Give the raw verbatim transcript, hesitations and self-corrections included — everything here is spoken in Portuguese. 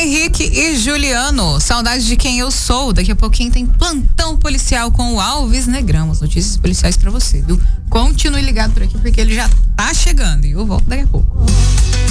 Henrique e Juliano, saudade de quem eu sou. Daqui a pouquinho tem plantão policial com o Alves Negrão. As notícias policiais pra você, viu? Continue ligado por aqui porque ele já tá chegando e eu volto daqui a pouco.